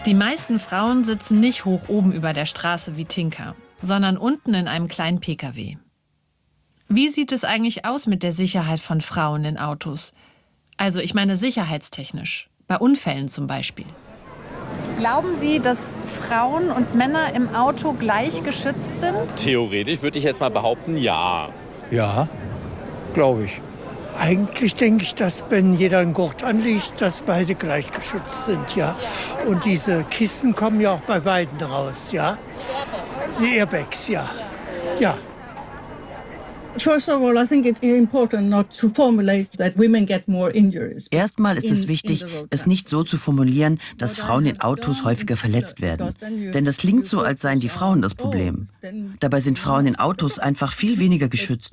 Die meisten Frauen sitzen nicht hoch oben über der Straße wie Tinka, sondern unten in einem kleinen Pkw. Wie sieht es eigentlich aus mit der Sicherheit von Frauen in Autos? Also ich meine sicherheitstechnisch, bei Unfällen zum Beispiel. Glauben Sie, dass Frauen und Männer im Auto gleich geschützt sind? Theoretisch würde ich jetzt mal behaupten, ja. Ja, glaube ich. Eigentlich denke ich, dass wenn jeder einen Gurt anlegt, dass beide gleich geschützt sind, ja. Und diese Kisten kommen ja auch bei beiden raus, ja. Die Airbags, ja. Ja. First of all, I think it's important not to formulate that women get more injuries. Erstmal ist es wichtig, es nicht so zu formulieren, dass Frauen in Autos häufiger verletzt werden. Denn das klingt so, als seien die Frauen das Problem. Dabei sind Frauen in Autos einfach viel weniger geschützt.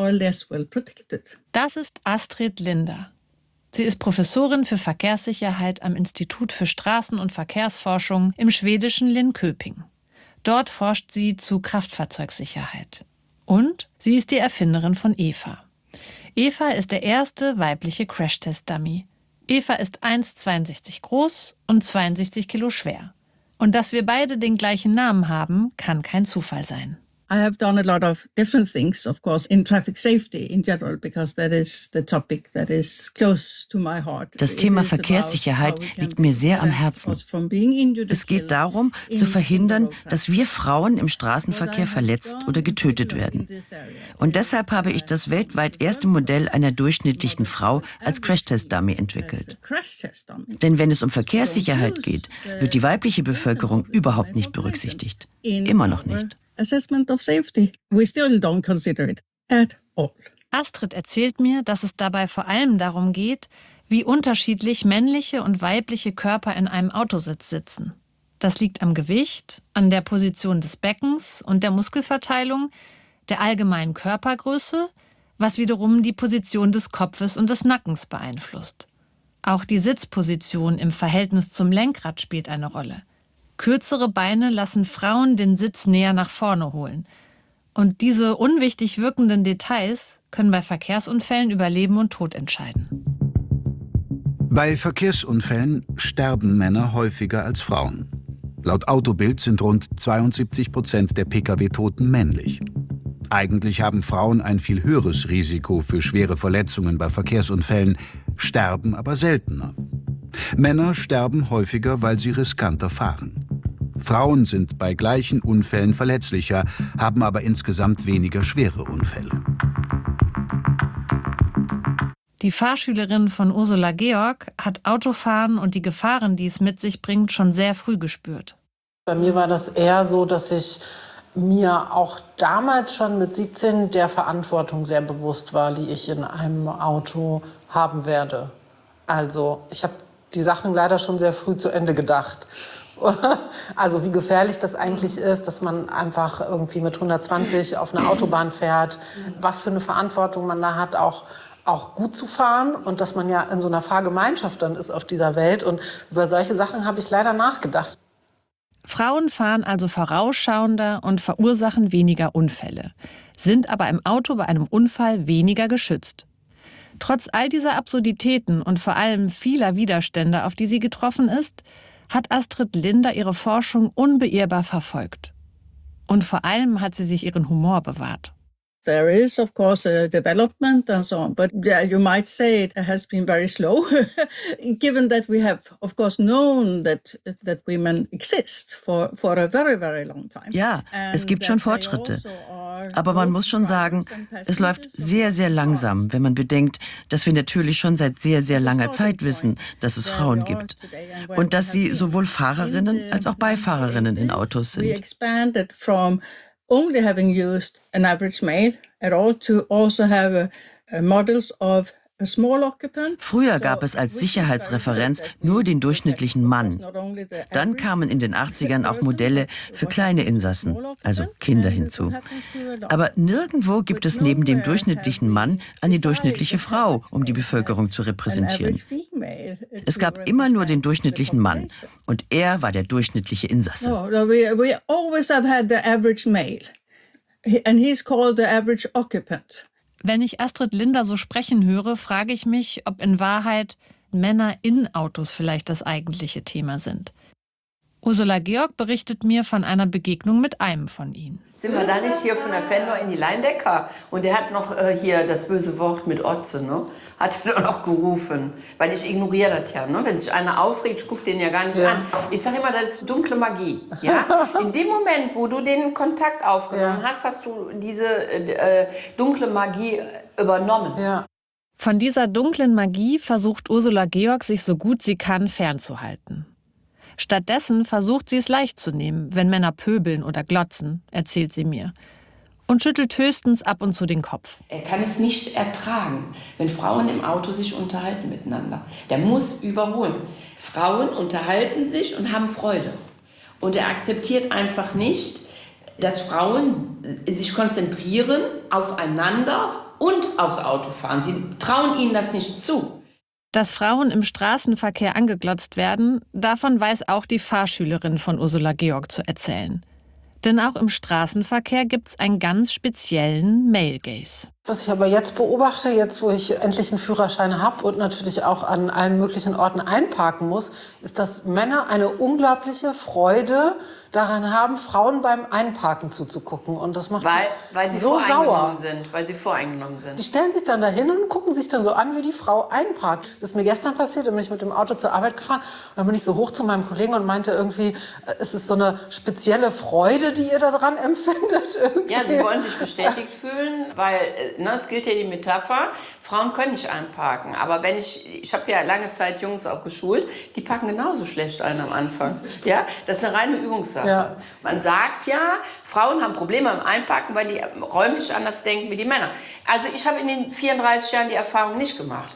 Das ist Astrid Linder. Sie ist Professorin für Verkehrssicherheit am Institut für Straßen- und Verkehrsforschung im schwedischen Linköping. Dort forscht sie zu Kraftfahrzeugsicherheit. Und sie ist die Erfinderin von Eva. Eva ist der erste weibliche Crashtest-Dummy. Eva ist 1,62 groß und 62 Kilo schwer. Und dass wir beide den gleichen Namen haben, kann kein Zufall sein. I have done a lot of different things, of course, in traffic safety in general, because that is the topic that is close to my heart. Das Thema Verkehrssicherheit liegt mir sehr am Herzen. Es geht darum, zu verhindern, dass wir Frauen im Straßenverkehr verletzt oder getötet werden. Und deshalb habe ich das weltweit erste Modell einer durchschnittlichen Frau als Crashtest-Dummy entwickelt. Denn wenn es um Verkehrssicherheit geht, wird die weibliche Bevölkerung überhaupt nicht berücksichtigt. Immer noch nicht. Assessment of safety. We still don't consider it at all. Astrid erzählt mir, dass es dabei vor allem darum geht, wie unterschiedlich männliche und weibliche Körper in einem Autositz sitzen. Das liegt am Gewicht, an der Position des Beckens und der Muskelverteilung, der allgemeinen Körpergröße, was wiederum die Position des Kopfes und des Nackens beeinflusst. Auch die Sitzposition im Verhältnis zum Lenkrad spielt eine Rolle. Kürzere Beine lassen Frauen den Sitz näher nach vorne holen. Und diese unwichtig wirkenden Details können bei Verkehrsunfällen über Leben und Tod entscheiden. Bei Verkehrsunfällen sterben Männer häufiger als Frauen. Laut Autobild sind rund 72% der Pkw-Toten männlich. Eigentlich haben Frauen ein viel höheres Risiko für schwere Verletzungen bei Verkehrsunfällen, sterben aber seltener. Männer sterben häufiger, weil sie riskanter fahren. Frauen sind bei gleichen Unfällen verletzlicher, haben aber insgesamt weniger schwere Unfälle. Die Fahrschülerin von Ursula Georg hat Autofahren und die Gefahren, die es mit sich bringt, schon sehr früh gespürt. Bei mir war das eher so, dass ich mir auch damals schon mit 17 der Verantwortung sehr bewusst war, die ich in einem Auto haben werde. Also ich habe die Sachen leider schon sehr früh zu Ende gedacht. Also wie gefährlich das eigentlich ist, dass man einfach irgendwie mit 120 auf einer Autobahn fährt, was für eine Verantwortung man da hat, auch gut zu fahren und dass man ja in so einer Fahrgemeinschaft dann ist auf dieser Welt. Und über solche Sachen habe ich leider nachgedacht. Frauen fahren also vorausschauender und verursachen weniger Unfälle, sind aber im Auto bei einem Unfall weniger geschützt. Trotz all dieser Absurditäten und vor allem vieler Widerstände, auf die sie getroffen ist, hat Astrid Linder ihre Forschung unbeirrbar verfolgt. Und vor allem hat sie sich ihren Humor bewahrt. There is, of course, a development and so on, but you might say it has been very slow, given that we have, of course, known that women exist for a very, very long time. Ja, es gibt schon Fortschritte. Aber man muss schon sagen, es läuft sehr, sehr langsam, wenn man bedenkt, dass wir natürlich schon seit sehr, sehr langer Zeit wissen, dass es Frauen gibt. Und dass sie sowohl Fahrerinnen als auch Beifahrerinnen in Autos sind. Only having used an average male at all to also have models of a small occupant. Früher gab es als Sicherheitsreferenz nur den durchschnittlichen Mann. Dann kamen in den 80ern auch Modelle für kleine Insassen, also Kinder hinzu. Aber nirgendwo gibt es neben dem durchschnittlichen Mann eine durchschnittliche Frau, um die Bevölkerung zu repräsentieren. Es gab immer nur den durchschnittlichen Mann und er war der durchschnittliche Insasse. We always have had the average male and he's called the average occupant. Wenn ich Astrid Linder so sprechen höre, frage ich mich, ob in Wahrheit Männer in Autos vielleicht das eigentliche Thema sind. Ursula Georg berichtet mir von einer Begegnung mit einem von ihnen. Sind wir da nicht hier von der Fendor in die Leindecker? Und der hat noch hier das böse Wort mit Otze, ne? Hat er noch gerufen. Weil ich ignoriere das ja, ne? Wenn sich einer aufregt, ich gucke den ja gar nicht an. Ich sage immer, das ist dunkle Magie. Ja? In dem Moment, wo du den Kontakt aufgenommen hast, hast du diese dunkle Magie übernommen. Ja. Von dieser dunklen Magie versucht Ursula Georg, sich so gut sie kann, fernzuhalten. Stattdessen versucht sie es leicht zu nehmen, wenn Männer pöbeln oder glotzen, erzählt sie mir. Und schüttelt höchstens ab und zu den Kopf. Er kann es nicht ertragen, wenn Frauen im Auto sich unterhalten miteinander. Der muss überholen. Frauen unterhalten sich und haben Freude. Und er akzeptiert einfach nicht, dass Frauen sich konzentrieren aufeinander und aufs Auto fahren. Sie trauen ihnen das nicht zu. Dass Frauen im Straßenverkehr angeglotzt werden, davon weiß auch die Fahrschülerin von Ursula Georg zu erzählen. Denn auch im Straßenverkehr gibt's einen ganz speziellen Male Gaze. Was ich aber jetzt beobachte, jetzt wo ich endlich einen Führerschein habe und natürlich auch an allen möglichen Orten einparken muss, ist, dass Männer eine unglaubliche Freude daran haben, Frauen beim Einparken zuzugucken. Und das macht weil sie so sauer. Weil sie voreingenommen sind. Die stellen sich dann dahin und gucken sich dann so an, wie die Frau einparkt. Das ist mir gestern passiert, da bin ich mit dem Auto zur Arbeit gefahren. Und dann bin ich so hoch zu meinem Kollegen und meinte irgendwie, es ist so eine spezielle Freude, die ihr daran empfindet. Irgendwie. Ja, sie wollen sich bestätigt fühlen, weil es gilt ja die Metapher, Frauen können nicht einparken. Aber wenn ich habe ja lange Zeit Jungs auch geschult, die packen genauso schlecht ein am Anfang. Ja, das ist eine reine Übungssache. Ja. Man sagt ja, Frauen haben Probleme beim Einparken, weil die räumlich anders denken wie die Männer. Also ich habe in den 34 Jahren die Erfahrung nicht gemacht.